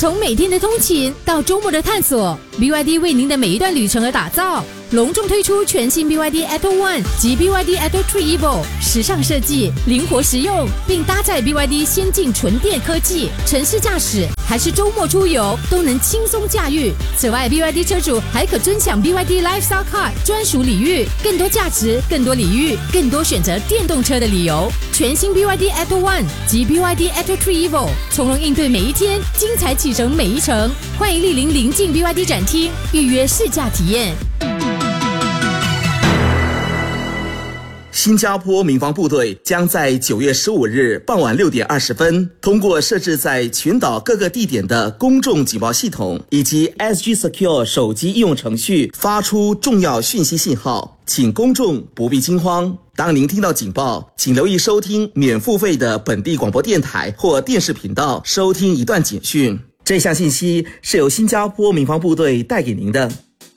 从每天的通勤到周末的探索， BYD 为您的每一段旅程而打造。隆重推出全新 BYD Atto One 及 BYD Atto 3 Evo， 时尚设计，灵活实用，并搭载 BYD 先进纯电科技，城市驾驶还是周末出游都能轻松驾驭。此外 ，BYD 车主还可尊享 BYD Lifestyle Card 专属礼遇，更多价值，更多礼遇，更多选择电动车的理由。全新 BYD Atto One 及 BYD Atto 3 Evo， 从容应对每一天，精彩启程每一程。欢迎莅临临近 BYD 展厅，预约试驾体验。 新加坡民防部队将在9月15日傍晚6点20分，通过设置在群岛各个地点的公众警报系统以及 SG Secure 手机应用程序发出重要讯息信号，请公众不必惊慌。当您听到警报，请留意收听免付费的本地广播电台或电视频道，收听一段警讯。这项信息是由新加坡民防部队带给您的。